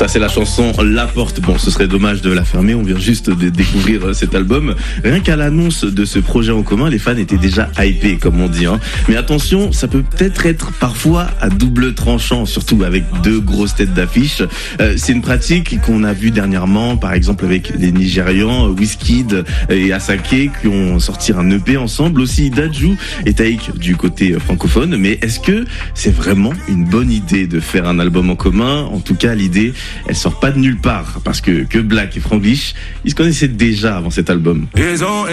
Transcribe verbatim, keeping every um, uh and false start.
Ça, c'est la chanson La Porte. Bon, ce serait dommage de la fermer. On vient juste de découvrir cet album. Rien qu'à l'annonce de ce projet en commun, les fans étaient déjà hypés, comme on dit. Hein. Mais attention, ça peut peut-être être parfois à double tranchant, surtout avec deux grosses têtes d'affiche. Euh, c'est une pratique qu'on a vue dernièrement, par exemple avec les Nigérians, Wizkid et Asake, qui ont sorti un E P ensemble. Aussi Dadju et Taïk du côté francophone. Mais est-ce que c'est vraiment une bonne idée de faire un album en commun? En tout cas, l'idée, elle sort pas de nulle part, parce que que Black et Franglish, ils se connaissaient déjà avant cet album.